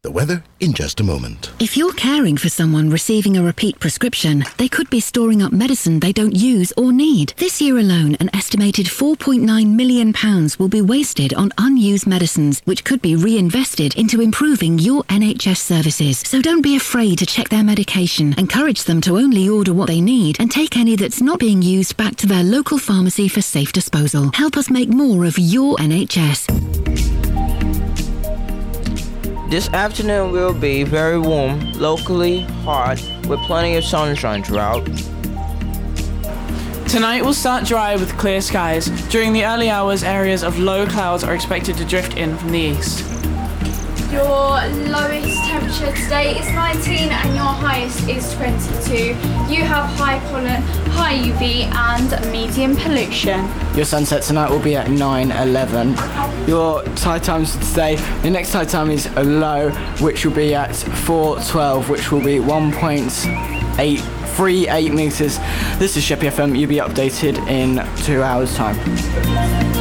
The weather in just a moment. If you're caring for someone receiving a repeat prescription, they could be storing up medicine they don't use or need. This year alone, an estimated £4.9 million will be wasted on unused medicines, which could be reinvested into improving your NHS services. So don't be afraid to check their medication. Encourage them to only order what they need and take any that's not being used back to their local pharmacy for safe disposal. Help us make more of your NHS. This afternoon will be very warm, locally hot, with plenty of sunshine throughout. Tonight will start dry with clear skies. During the early hours, areas of low clouds are expected to drift in from the east. Your lowest temperature today is 19 and your highest is 22. You have high pollen, high UV and medium pollution. Your sunset tonight will be at 9:11. Your tide times for today, the next tide time is a low, which will be at 4:12, which will be 1.838 metres. This is Sheppey FM. You'll be updated in 2 hours' time.